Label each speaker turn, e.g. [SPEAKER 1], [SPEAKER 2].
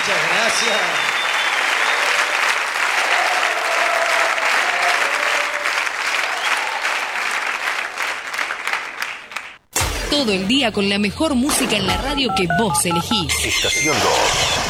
[SPEAKER 1] Muchas gracias.
[SPEAKER 2] Todo el día con la mejor música en la radio que vos elegís.
[SPEAKER 3] Estación 2.